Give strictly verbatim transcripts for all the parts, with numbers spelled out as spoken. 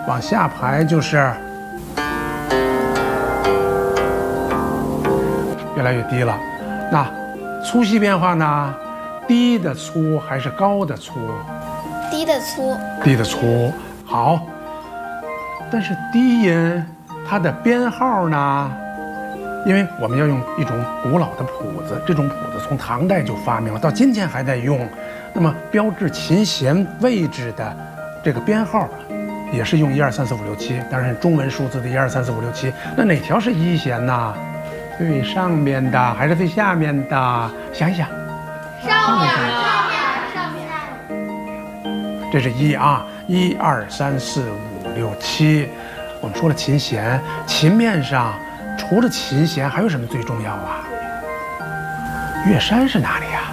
往下排就是越来越低了。那粗细变化呢？低的粗还是高的粗？ 低的粗。 低的粗。好。但是低音它的编号呢？因为我们要用一种古老的谱子，这种谱子从唐代就发明了，到今天还在用。那么标志琴弦位置的这个编号，也是用一二三四五六七，当然中文数字的一二三四五六七。那哪条是一弦呢？最上面的还是最下面的？想一想。 上面，上面，上面。 这是一啊，一二三四五六七。我们说了琴弦，琴面上除了琴弦还有什么最重要啊？乐山是哪里呀？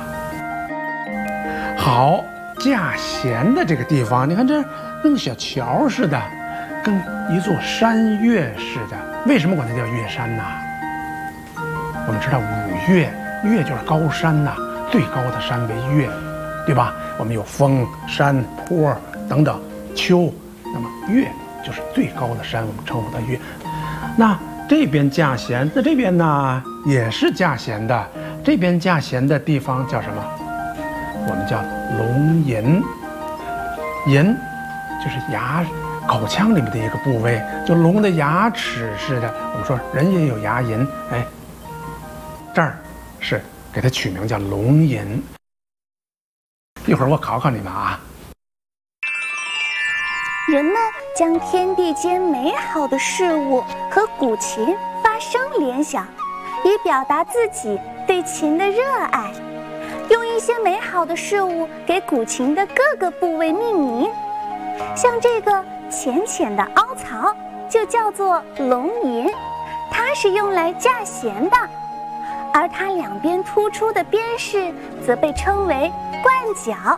好，架弦的这个地方，你看这弄小桥似的，跟一座山岳似的。为什么管它叫岳山呢？我们知道五岳，岳就是高山呐，最高的山为岳，对吧？我们有峰、山、坡等等，丘，那么岳就是最高的山，我们称呼它岳。那这边架弦，那这边呢也是架弦的，这边架弦的地方叫什么？我们叫龙吟。吟就是牙口腔里面的一个部位，就龙的牙齿似的。我们说人也有牙龈，哎，这儿是给它取名叫龙吟。一会儿我考考你们啊。 人们将天地间美好的事物和古琴发生联想，以表达自己对琴的热爱。用一些美好的事物给古琴的各个部位命名，像这个浅浅的凹槽就叫做龙吟，它是用来架弦的，而它两边突出的边饰则被称为冠角。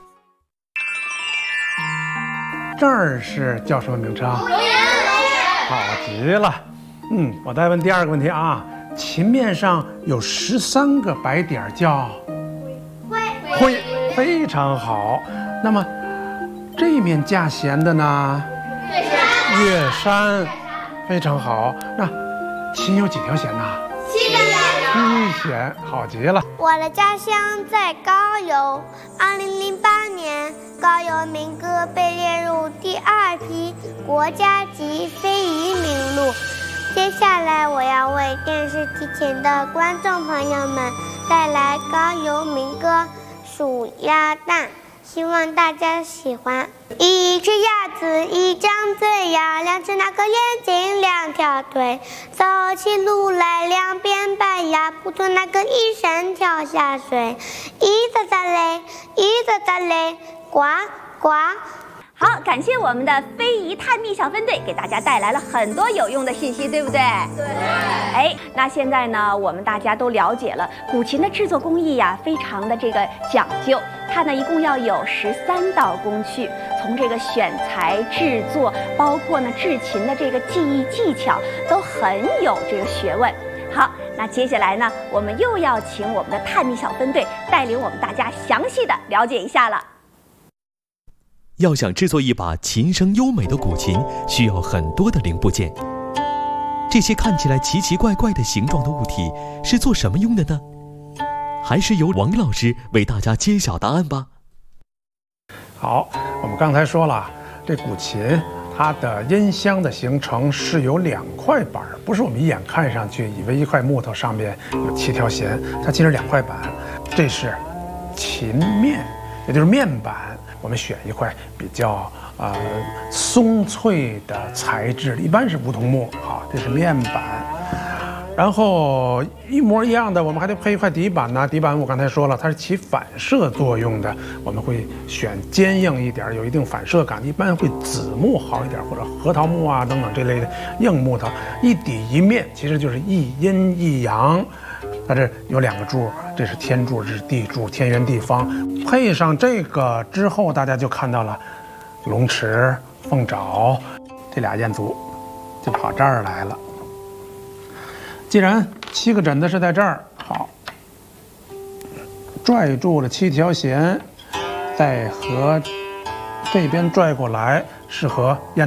这儿是叫什么名称？龙吟。好极了。嗯，我再问第二个问题啊，琴面上有十三个白点叫徽，非常好。那么这面架弦的呢？ 岳山。 岳山，非常好。那琴有几条弦呢？ 七个弦。 七弦，好极了。 我的家乡在高邮。二零零八年，高邮民歌被列入第二批国家级非遗名录。接下来，我要为电视机前的观众朋友们带来高邮民歌《数鸭蛋》，希望大家喜欢。一只鸭子一张嘴呀，两只那个眼睛两条腿，走起路来两边摆呀，扑通那个一声跳下水，一咋咋嘞，一咋咋嘞，呱呱。 好，感谢我们的非遗探秘小分队给大家带来了很多有用的信息，对不对？ 对。 哎，那现在呢，我们大家都了解了古琴的制作工艺呀，非常的这个讲究。它呢一共要有十三道工序，从这个选材、制作，包括呢制琴的这个技艺技巧，都很有这个学问。好，那接下来呢，我们又要请我们的探秘小分队带领我们大家详细的了解一下了。 要想制作一把琴声优美的古琴，需要很多的零部件。这些看起来奇奇怪怪的形状的物体是做什么用的呢？还是由王老师为大家揭晓答案吧。 好，我们刚才说了，这古琴它的音箱的形成是由两块板，不是我们一眼看上去以为一块木头上面有七条弦，它其实两块板。这是琴面，也就是面板。我们选一块比较呃松脆的材质，一般是梧桐木。好，这是面板。然后一模一样的，我们还得配一块底板呢。底板我刚才说了，它是起反射作用的，我们会选坚硬一点、有一定反射感，一般会紫木好一点，或者核桃木啊等等这类的硬木头。一底一面，其实就是一阴一阳。它这有两个柱，这是天柱，这是地柱，天圆地方。配上这个之后，大家就看到了龙池、凤爪这俩燕足，就跑这儿来了。既然七个枕子是在这儿，好，拽住了七条弦，再和这边拽过来，是和燕。